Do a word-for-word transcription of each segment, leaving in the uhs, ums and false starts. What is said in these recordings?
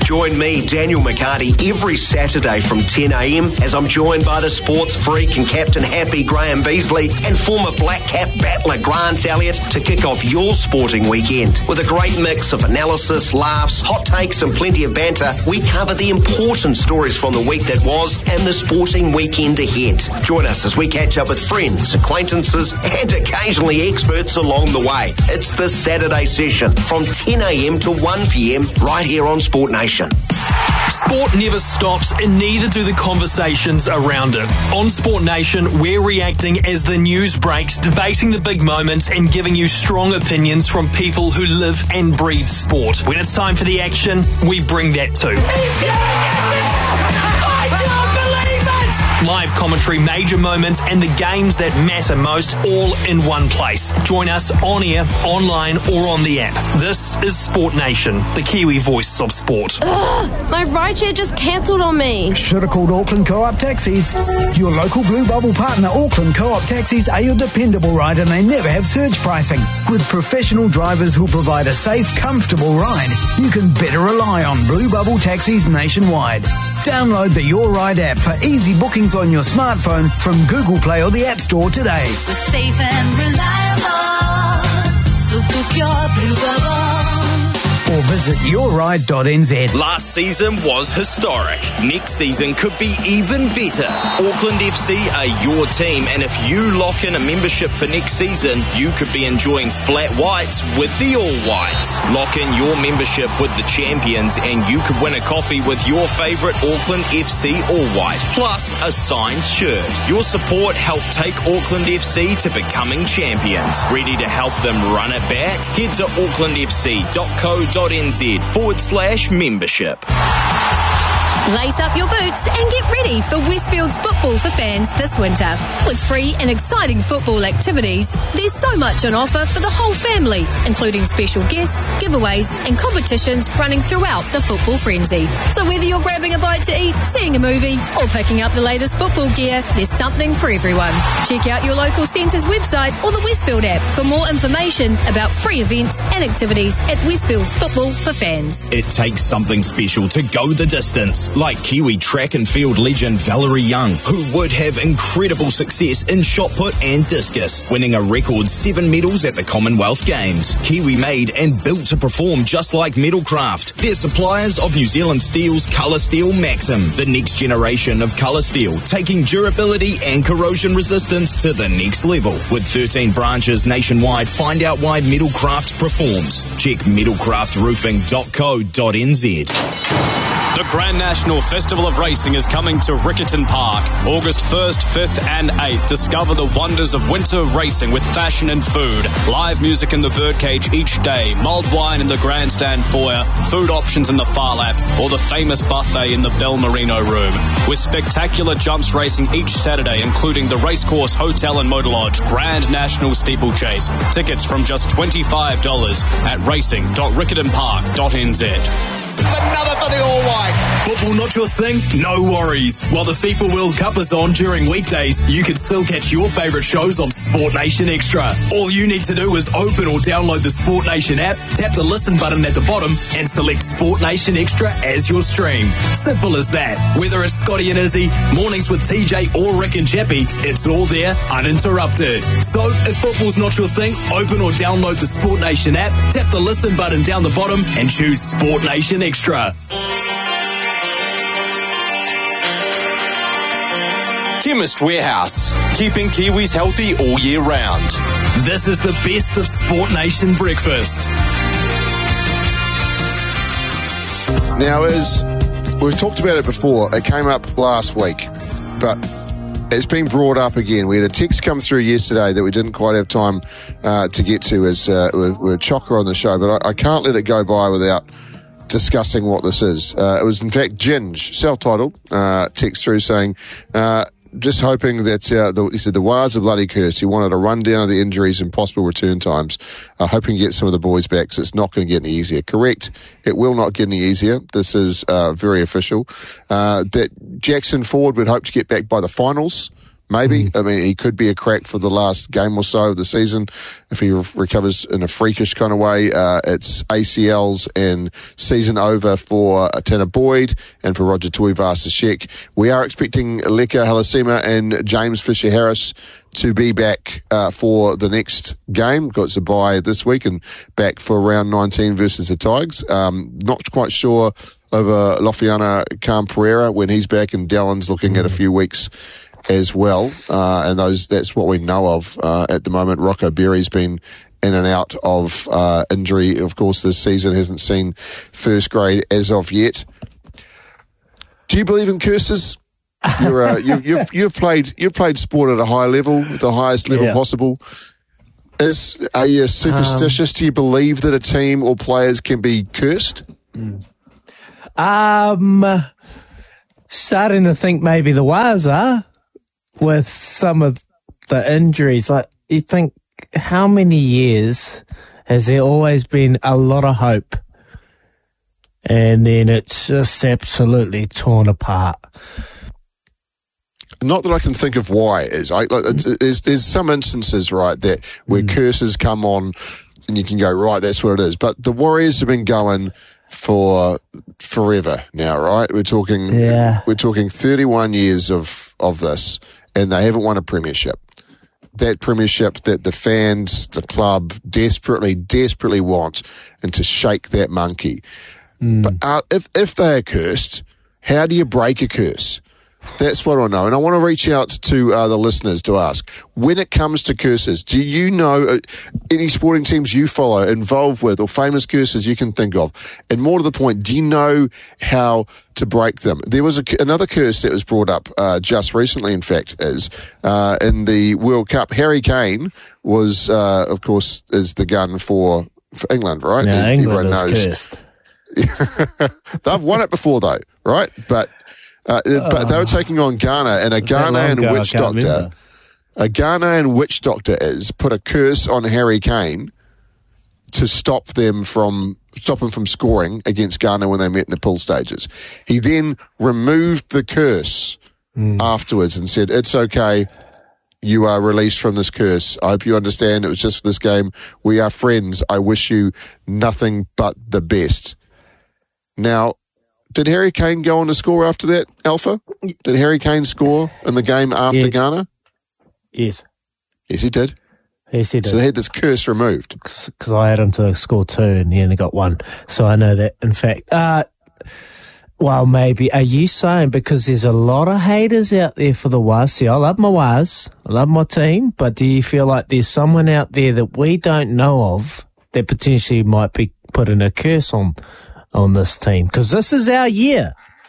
Join me, Daniel McCarty, every Saturday from ten a m as I'm joined by the sports freak and captain happy Graham Beasley and former Black Cap battler Grant Elliott to kick off your sporting weekend. With a great mix of analysis, laughs, hot takes and plenty of banter, we cover the important stories from the week that was and the sporting weekend ahead. Join us as we catch up with friends, acquaintances and occasionally experts along the way. It's the Saturday session from ten a m to one p m right here on Sport Nation. Sport never stops and neither do the conversations around it. On Sport Nation, we're reacting as the news breaks, debating the big moments and giving you strong opinions from people who live and breathe sport. When it's time for the action, we bring that too. He's getting it there! I don't believe it! Live commentary, major moments and the games that matter most all in one place. Join us on air, online or on the app. This is Sport Nation, the Kiwi voice of sport. Ugh, my rideshare just cancelled on me. Should have called Auckland Co-op Taxis. Your local Blue Bubble partner, Auckland Co-op Taxis, are your dependable ride and they never have surge pricing. With professional drivers who provide a safe, comfortable ride, you can better rely on Blue Bubble Taxis nationwide. Download the Your Ride app for easy bookings on your smartphone from Google Play or the App Store today. We're safe and reliable, so book your Blue Bubble. Or visit your ride dot n z. Last season was historic. Next season could be even better. Auckland F C are your team, and if you lock in a membership for next season, you could be enjoying flat whites with the All Whites. Lock in your membership with the champions, and you could win a coffee with your favourite Auckland F C All White, plus a signed shirt. Your support helped take Auckland F C to becoming champions. Ready to help them run it back? Head to auckland f c dot co dot n z forward slash membership. Lace up your boots and get ready for Westfield's football for fans this winter. With free and exciting football activities, there's so much on offer for the whole family, including special guests, giveaways and competitions running throughout the football frenzy. So whether you're grabbing a bite to eat, seeing a movie or picking up the latest football gear, there's something for everyone. Check out your local centre's website or the Westfield app for more information about free events and activities at Westfield's Football for Fans. It takes something special to go the distance, like Kiwi track and field legend Valerie Young, who would have incredible success in shot put and discus, winning a record seven medals at the Commonwealth Games. Kiwi made and built to perform just like Metalcraft. They're suppliers of New Zealand Steel's Colour Steel Maxim, the next generation of colour steel, taking durability and corrosion resistance to the next level. With thirteen branches nationwide, find out why Metalcraft performs. Check metalcraft roofing dot co dot n z. The Grand National Festival of Racing is coming to Riccarton Park, August first, fifth and eighth. Discover the wonders of winter racing with fashion and food. Live music in the birdcage each day, mulled wine in the grandstand foyer, food options in the far lap, or the famous buffet in the Bell Merino room. With spectacular jumps racing each Saturday, including the Racecourse Hotel and Motor Lodge Grand National Steeplechase. Tickets from just twenty-five dollars at racing dot riccarton park dot n z. Another for the All Whites. Football not your thing? No worries. While the FIFA World Cup is on during weekdays, you can still catch your favourite shows on Sport Nation Extra. All you need to do is open or download the Sport Nation app, tap the listen button at the bottom, and select Sport Nation Extra as your stream. Simple as that. Whether it's Scotty and Izzy, Mornings with T J or Rick and Chappie, it's all there uninterrupted. So, if football's not your thing, open or download the Sport Nation app, tap the listen button down the bottom, and choose Sport Nation Extra. Chemist Warehouse, keeping Kiwis healthy all year round. This is the best of Sport Nation breakfast. Now, as we've talked about it before, it came up last week, but it's been brought up again. We had a text come through yesterday that we didn't quite have time uh, to get to as uh, we're, we're chocker on the show, but I, I can't let it go by without discussing what this is. Uh, it was, in fact, Ginge, self-titled, uh, text through saying, uh, just hoping that, uh, the, he said, the Wires are bloody cursed. He wanted a rundown of the injuries and possible return times, uh, hoping to get some of the boys back, so it's not going to get any easier. Correct. It will not get any easier. This is uh, very official. Uh, that Jackson Ford would hope to get back by the finals, Maybe. Mm. I mean, he could be a crack for the last game or so of the season if he re- recovers in a freakish kind of way. Uh, it's A C Ls and season over for Tanner Boyd and for Roger Tuivasa-Sheck. We are expecting Leka Halasima and James Fisher-Harris to be back uh, for the next game. Got a bye this week and back for round nineteen versus the Tigers. Um, not quite sure over Lofiana Khan-Pereira when he's back, and Dallon's looking mm. at a few weeks as well, uh, and those that's what we know of uh, at the moment. Rocco Berry's been in and out of uh, injury, of course, this season. Hasn't seen first grade as of yet. Do you believe in curses? You're, uh, you've, you've, you've played you've played sport at a high level, the highest level yeah. possible. Is are you superstitious? Um, Do you believe that a team or players can be cursed? Um, starting to think maybe the Waz are. With some of the injuries, like, you think, how many years has there always been a lot of hope, and then it's just absolutely torn apart? Not that I can think of why it is. I, like, there's, there's some instances, right, that where mm. curses come on, and you can go, right, that's what it is. But the Warriors have been going for forever now, right? We're talking, yeah. we're talking thirty-one years of of this. And they haven't won a premiership. That premiership that the fans, the club, desperately, desperately want, and to shake that monkey. Mm. But uh, if if they are cursed, how do you break a curse? That's what I know. And I want to reach out to uh, the listeners to ask, when it comes to curses, do you know uh, any sporting teams you follow, involved with, or famous curses you can think of? And more to the point, do you know how to break them? There was a, another curse that was brought up uh, just recently, in fact, is uh, in the World Cup. Harry Kane was, uh, of course, is the gun for, for England, right? No, He, England is cursed. They've won it before, though, right? But Uh, oh. But they were taking on Ghana, and a Ghanaian witch doctor, remember. a Ghanaian witch doctor is put a curse on Harry Kane to stop them from stop him from scoring against Ghana when they met in the pool stages. He then removed the curse mm. afterwards and said, "It's okay. You are released from this curse. I hope you understand. It was just for this game. We are friends. I wish you nothing but the best." Now, did Harry Kane go on to score after that, Alpha? Did Harry Kane score in the game after yeah. Ghana? Yes. Yes, he did. Yes, he did. So they had this curse removed. Because I had him to score two and he only got one. So I know that, in fact. Uh, well, maybe. Are you saying because there's a lot of haters out there for the Waz? See, I love my Waz. I love my team. But do you feel like there's someone out there that we don't know of that potentially might be putting a curse on on this team? Because this is our year.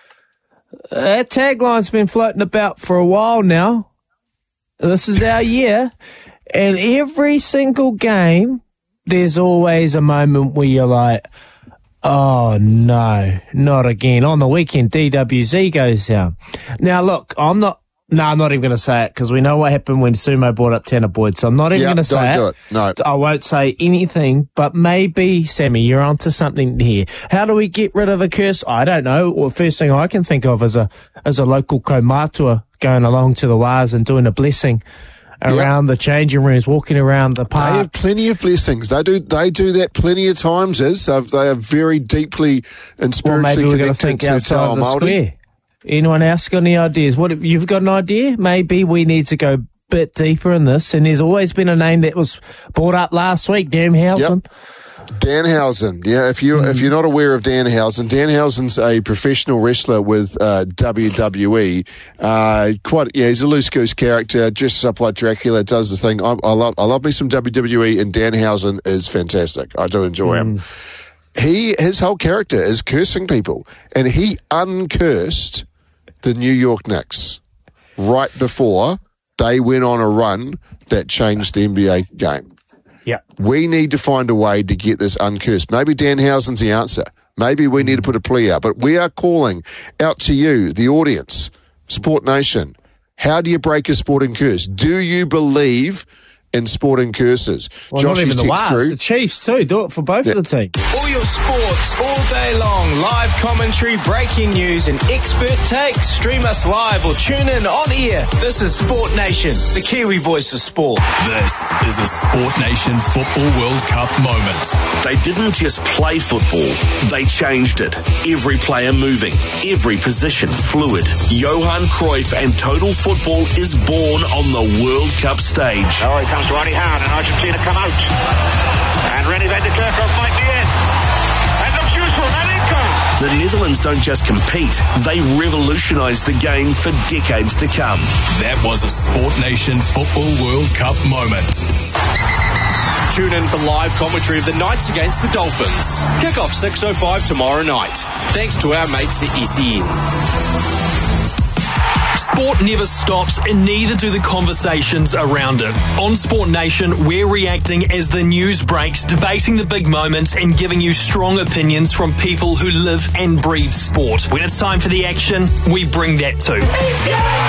That tagline's been floating about for a while now. This is our year. And every single game, there's always a moment where you're like, oh, no, not again. On the weekend, D W Z goes down. Now, look, I'm not... No, I'm not even going to say it because we know what happened when Sumo brought up Tanner Boyd. So I'm not even yep, going to say don't it. Do it. No. I won't say anything, but maybe, Sammy, you're onto something here. How do we get rid of a curse? I don't know. Well, first thing I can think of is a as a local kaumatua going along to the Waz and doing a blessing around yep. the changing rooms, walking around the park. They have plenty of blessings. They do They do that plenty of times. Is they are very deeply and spiritually well, maybe we're connected think to outside Tao of the Māori. Square. Anyone else got any ideas? What you've got an idea? Maybe we need to go a bit deeper in this. And there's always been a name that was brought up last week, Danhausen. Yep. Danhausen, yeah. If you mm. if you're not aware of Danhausen, Danhausen's a professional wrestler with uh, W W E. Uh, quite, yeah, he's a loose goose character, dresses up like Dracula, does the thing. I, I love I love me some W W E, and Danhausen is fantastic. I do enjoy mm. him. He his whole character is cursing people, and he uncursed the New York Knicks right before they went on a run that changed the N B A game. Yeah, we need to find a way to get this uncursed. Maybe Danhausen's the answer. Maybe we need to put a plea out. But we are calling out to you, the audience, Sport Nation. How do you break a sporting curse? Do you believe in sporting curses. Well, not even Joshy's the text Wars, through. the Chiefs too. Do it for both Yeah. of the teams. All your sports, all day long. Live commentary, breaking news, and expert takes. Stream us live or tune in on air. This is Sport Nation, the Kiwi voice of sport. This is a Sport Nation Football World Cup moment. They didn't just play football, they changed it. Every player moving, every position fluid. Johan Cruyff and total football is born on the World Cup stage. Oh, here comes Ronnie Howard and Argentina come out. And Rennie van der Kerkhoff might be in. And looks useful, Malenko. The Netherlands don't just compete, they revolutionise the game for decades to come. That was a Sport Nation Football World Cup moment. Tune in for live commentary of the Knights against the Dolphins. Kick-off six oh five tomorrow night. Thanks to our mates at E C N. Sport never stops, and neither do the conversations around it. On Sport Nation, we're reacting as the news breaks, debating the big moments, and giving you strong opinions from people who live and breathe sport. When it's time for the action, we bring that too.